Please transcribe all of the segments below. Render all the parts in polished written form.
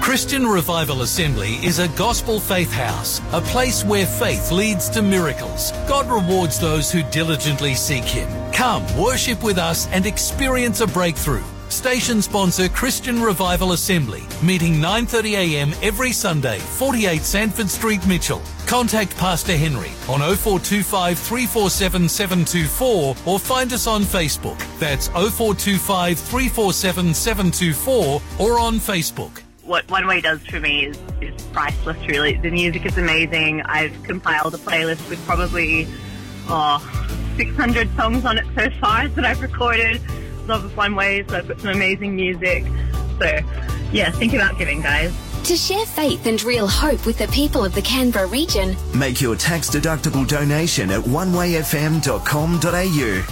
Christian Revival Assembly is a gospel faith house, a place where faith leads to miracles. God rewards those who diligently seek Him. Come, worship with us and experience a breakthrough. Station sponsor Christian Revival Assembly, meeting 9:30am every Sunday, 48 Sanford Street, Mitchell. Contact Pastor Henry on 0425 347 724 or find us on Facebook. That's 0425 347 724 or on Facebook. What One Way does for me is priceless, really. The music is amazing. I've compiled a playlist with probably 600 songs on it so far that I've recorded. Love of One Way, so I've got some amazing music. So, yeah, think about giving, guys. To share faith and real hope with the people of the Canberra region, make your tax-deductible donation at onewayfm.com.au.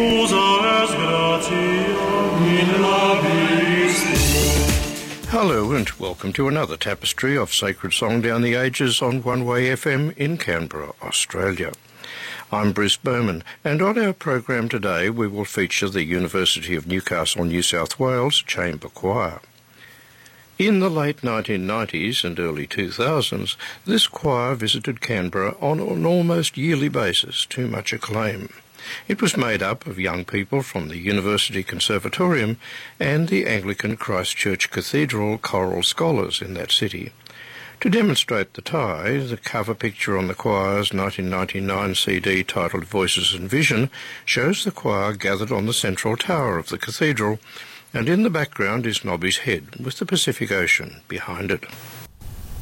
Hello and welcome to another tapestry of sacred song down the ages on One Way FM in Canberra, Australia. I'm Bruce Bowman, and on our program today we will feature the University of Newcastle, New South Wales Chamber Choir. In the late 1990s and early 2000s, this choir visited Canberra on an almost yearly basis to much acclaim. It was made up of young people from the University Conservatorium and the Anglican Christchurch Cathedral choral scholars in that city. To demonstrate the tie, the cover picture on the choir's 1999 CD titled Voices and Vision shows the choir gathered on the central tower of the cathedral, and in the background is Nobby's Head with the Pacific Ocean behind it.